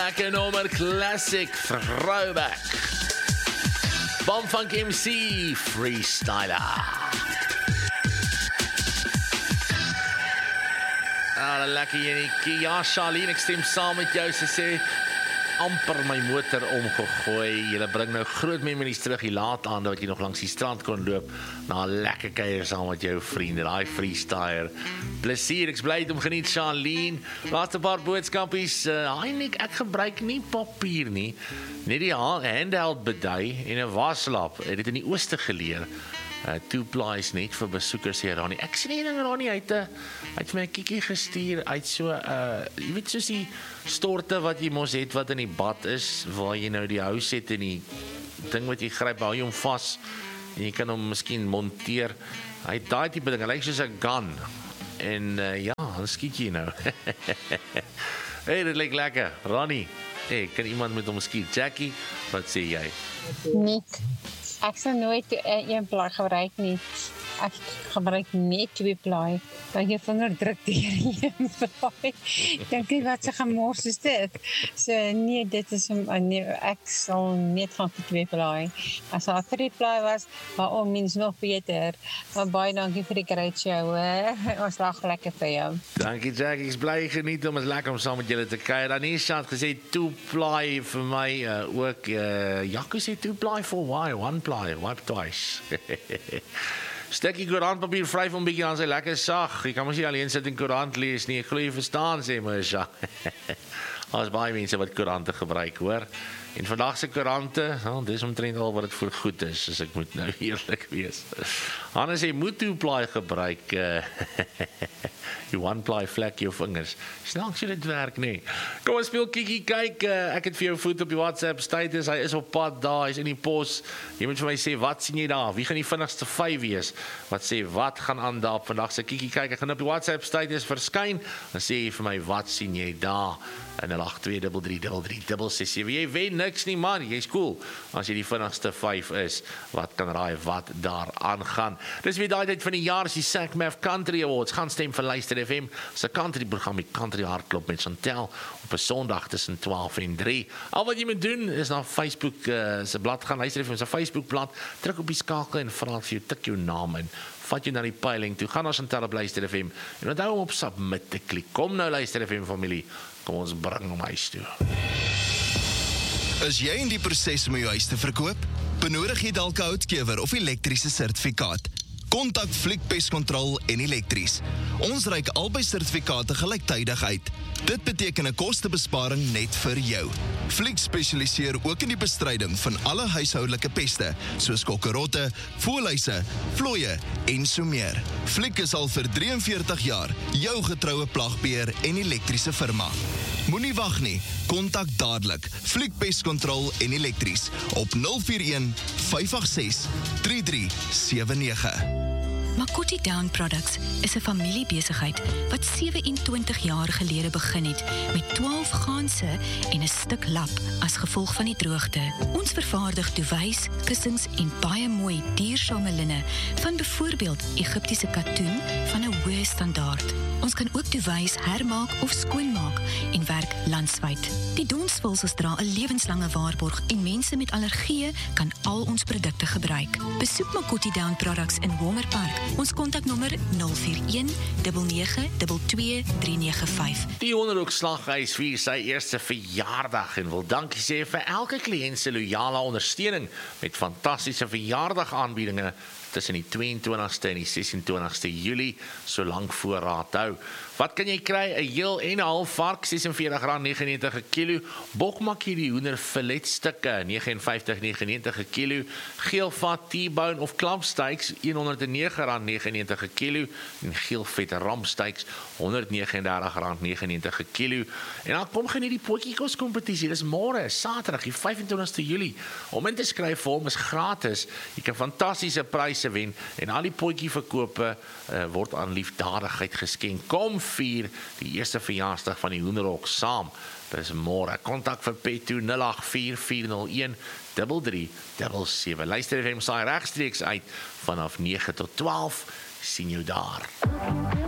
lekker nommer, classic throwback. Bomfunk MC, freestyler. Lekker Jenny. Ja, Charlene, ek stem saam met jou. Sy sê, amper my motor omgegooi. Julle bring nou groot memories terug hier laat aan, dat jy nog langs die strand kon loop, na 'n lekker kuier saam met jou vriende, daai freestyler. Plesier, ek's bly om geniet, Charlene. Laaste paar boodskapies. Heinik, ek gebruik nie papier nie, net die handheld bedui en 'n waslap. Het dit in die ooste geleer. Two-ply is net vir besoekers hier, Ronnie. Ek sien nie Ronnie uit vir my 'n kiekie gestuur uit so jy weet soos die storte wat jy mos het wat in die bad is, waar jy nou die hous het en die ding wat jy gryp, hou jy hom vas en jy kan hom miskien monteer. Hy het daai tipe ding, hy lyk soos 'n gun. En ja, dan skiet jy nou. Hey, dit lyk lekker. Ronnie, hey, kan iemand met hom skiet? Jackie, wat sê jy? Niet. Ek sal nooit een ply gebruik nie. Ek gebruik net 2 ply. Want jy vinger druk deur een ply. Dink jy wat se gemors is dit? So nee, dit is nee, ek sal net gaan vir 2 ply. As daar 3 ply was, maar mens nog beter. Maar baie dankie vir die great show. Ons lag lekker vir jou. Dankie Jackie, ek's bly geniet om, is lekker om saam met julle te kuier. Anisha het gesê 2 ply vir my ook. Jaco sê 2 ply for why? 1 ply, wipe twice. Stukkie koerantpapier vryf om bietjie aan sy lekker sag. Jy kan mos nie alleen sit en koerant lees nie. Ek glo jy verstaan, sê Moesha. Daar's baie mense wat koerante gebruik, hoor. En vandag se koerante, dis omtrent al wat dit voor goed is, as ek moet nou eerlik wees. Hannes sê moet 2 ply gebruik. Die 1 ply vlek jou vingers. Snaaks jy dit werk nie. Kom ons speel Kiki, kyk, ek het vir jou voet op die WhatsApp status, hy is op pad daar, hy is in die pos. Jy moet vir my sê, wat sien jy daar? Wie gaan die vinnigste 5 wees? Wat sê, wat gaan aan daar op vandag se Kiki, kyk, ek gaan op die WhatsApp status verskyn, dan sê jy vir my, wat sien jy daar? En 0823333667. Jy wen niks nie, man, jy's cool. As jy die vinnigste 5 is, wat kan raai wat daar aangaan? Dis weer daai tyd van die jaar, is die SACMAF Country Awards. Gaan stem vir Luister FM, se country program, die Country Hardklop met Chantel, op 'n Sondag tussen 12 en 3. Al wat jy moet doen, is na Facebook se blad gaan, Luister FM se Facebook blad, druk op die skakel en vra vir jou, tik jou naam in. Vat jy na die peiling toe, gaan ons Chantel op Luister FM, en onthou om op submit te klik. Kom nou Luister FM familie, kom ons bring hom huis toe. Is jy in die proses om jou huis te verkoop? Benodig jy dalk 'n houtkewer of elektriese sertifikaat? Kontak Fliek Pestkontrol en Elektries. Ons reik albei sertifikate gelyktydig uit. Dit beteken 'n kostebesparing net vir jou. Fliek spesialiseer ook in die bestryding van alle huishoudelike peste, soos kokkerotte, voëlhuise, vlooie en so meer. Fliek is al vir 43 jaar jou getroue plagbeheer en elektriese firma. Moenie wag nie, kontak dadelik Fliek Pestkontrol en Elektries op 041 586 3379. Makoti Down Products is 'n familiebesigheid wat 27 jaar gelede begin het met 12 ganse en 'n stuk lap as gevolg van die droogte. Ons vervaardig duwys, kussings en baie mooi duursame linne van byvoorbeeld Egiptiese katoen van 'n hoë standaard. Ons kan ook duwys hermaak of skoonmaak en werk landwyd. Die donsvulsels dra 'n lewenslange waarborg en mense met allergieë kan al ons produkte gebruik. Besoek Makoti Down Products in Walmer Park. Ons kontaknommer 041 992 395. Die Onderhoek Slaghuis vier sy eerste verjaardag en wil dankie sê vir elke kliënt se loyale ondersteuning met fantastiese verjaardagaanbiedinge tussen die 22ste en die 26ste Julie, solank voorraad hou. Wat kan jy kry? 'n heel en 'n half vark, R46.99 'n kilo. Bokmakkie die hoender filetstukke, R59.99 'n kilo. Geelvat, T-bone of klampsteaks, R109.99 'n kilo. En geelvet ramsteaks, R139.99 'n kilo. En dan kom geniet die potjiekos kompetisie. Dis môre, Saterdag, die 25ste Julie. Om in te skryf vir hom is gratis. Jy kan fantastiese pryse wen en al die potjie verkope word aan liefdadigheid geskenk. Kom vier die eerste verjaarsdag van die Hoenderhok saam. Dit is môre. Kontak vir Petto 0844013377. Luister FM saai regstreeks uit vanaf 9 tot 12. Sien jou daar.